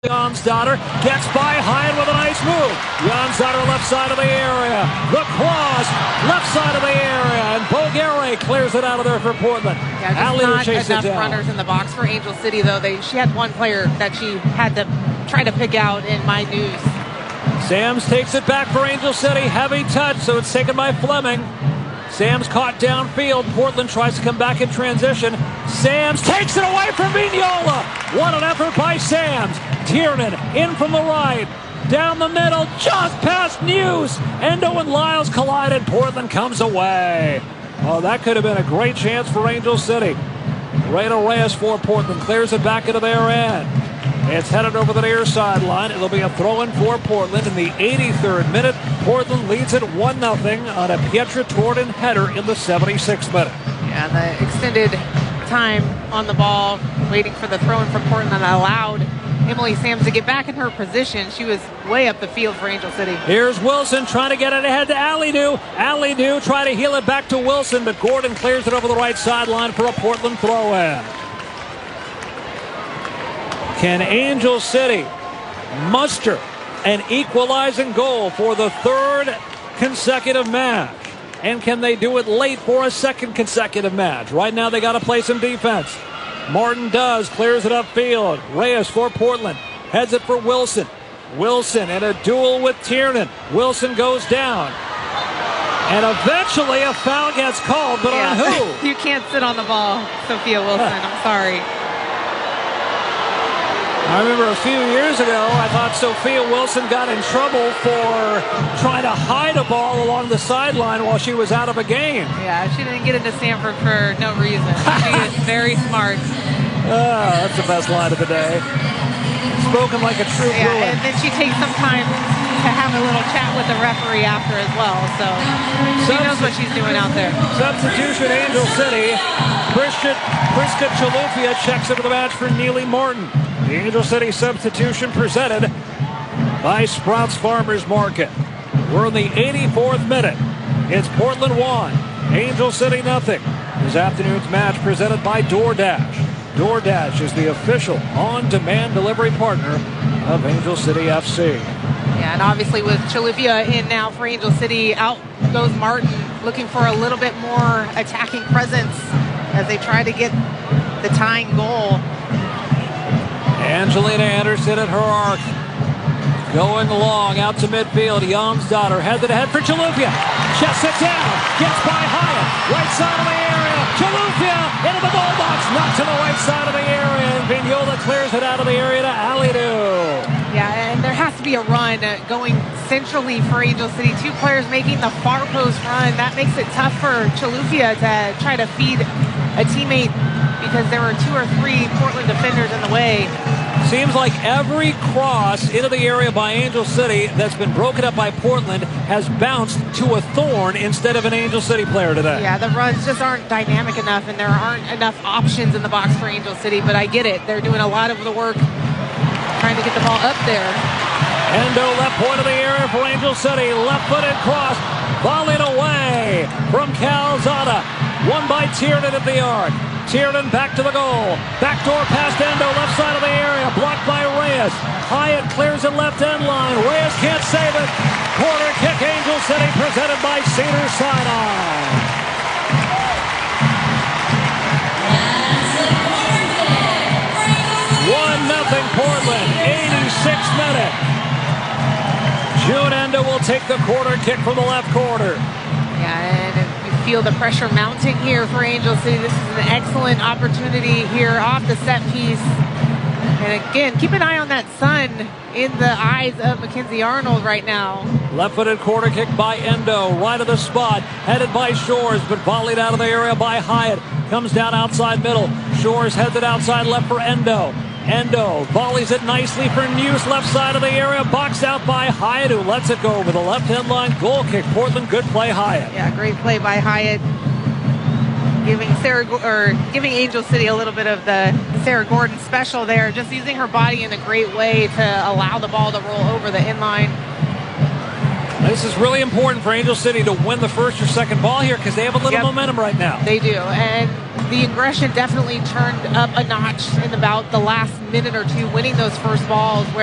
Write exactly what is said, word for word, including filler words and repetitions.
Jonsdottir gets by Hyatt with a nice move. Jonsdottir left side of the area. The cross, left side of the area, and Boguere clears it out of there for Portland. Yeah, just not enough runners in the box for Angel City, though. They she had one player that she had to try to pick out in my news. Sams takes it back for Angel City. Heavy touch, so it's taken by Fleming. Sams caught downfield. Portland tries to come back in transition. Sams takes it away from Vignola. What an effort by Sams. Tiernan in from the right. Down the middle, just past News. Endo and Lyles collided. Portland comes away. Oh, that could have been a great chance for Angel City. Reyna Reyes for Portland clears it back into their end. It's headed over the near sideline. It'll be a throw-in for Portland in the eighty-third minute. Portland leads it one nothing on a Pietra Torden header in the seventy-sixth minute. Yeah, the extended time on the ball, waiting for the throw-in from Portland, that allowed Emily Sams to get back in her position. She was way up the field for Angel City. Here's Wilson trying to get it ahead to Alidou. Alidou try to heel it back to Wilson, but Gordon clears it over the right sideline for a Portland throw-in. Can Angel City muster an equalizing goal for the third consecutive match? And can they do it late for a second consecutive match? Right now they got to play some defense. Martin does, clears it upfield. Reyes for Portland, heads it for Wilson. Wilson in a duel with Tiernan. Wilson goes down. And eventually a foul gets called, but yeah. on who? You can't sit on the ball, Sophia Wilson. I'm sorry. I remember a few years ago, I thought Sophia Wilson got in trouble for trying to hide a ball along the sideline while she was out of a game. Yeah, she didn't get into Stanford for no reason. She is very smart. Oh, that's the best line of the day. Spoken like a true yeah, Bruin. And then she takes some time to have a little chat with the referee after as well. So she Subst- knows what she's doing out there. Substitution, Angel City. Priska, Priska Chilufya checks into the match for Neely Martin. The Angel City substitution presented by Sprouts Farmers Market. We're in the eighty-fourth minute. It's Portland one, Angel City nothing. This afternoon's match presented by DoorDash. DoorDash is the official on-demand delivery partner of Angel City F C. Yeah, and obviously with Chilufya in now for Angel City, out goes Martin looking for a little bit more attacking presence as they try to get the tying goal. Angelina Anderson at her arc. Going long out to midfield. Jonsdottir head to head for Chilufya. Chests it down. Gets by Hyatt. Right side of the area. Chilufya into the goal box. Not to the right side of the area. And Vignola clears it out of the area to Alidou. Yeah, and there has to be a run going centrally for Angel City. Two players making the far post run. That makes it tough for Chilufya to try to feed a teammate because there were two or three Portland defenders in the way. Seems like every cross into the area by Angel City that's been broken up by Portland has bounced to a Thorn instead of an Angel City player today. Yeah, the runs just aren't dynamic enough, and there aren't enough options in the box for Angel City, but I get it. They're doing a lot of the work trying to get the ball up there. Endo left point of the area for Angel City. Left-footed cross, volleyed away from Calzada. Won by Tiernan at the arc. Tiernan back to the goal. Backdoor past Endo, left side of the area. Blocked by Reyes. Hyatt clears the left end line. Reyes can't save it. Corner kick, Angel City, presented by Cedars-Sinai. one nothing Portland, eighty-sixth minute. June Endo will take the corner kick from the left corner. Yeah, and you feel the pressure mounting here for Angel City. This is an excellent opportunity here off the set piece. And again, keep an eye on that sun in the eyes of Mackenzie Arnold right now. Left-footed corner kick by Endo, right of the spot, headed by Shores, but volleyed out of the area by Hyatt. Comes down outside middle. Shores heads it outside left for Endo. Endo volleys it nicely for News, left side of the area, boxed out by Hyatt, who lets it go over the left-hand line. Goal kick, Portland, good play, Hyatt. Yeah, great play by Hyatt. Giving Sarah or giving Angel City a little bit of the Sarah Gordon special there, just using her body in a great way to allow the ball to roll over the inline. This is really important for Angel City to win the first or second ball here because they have a little yep. momentum right now. They do, and the aggression definitely turned up a notch in about the last minute or two, winning those first balls. Where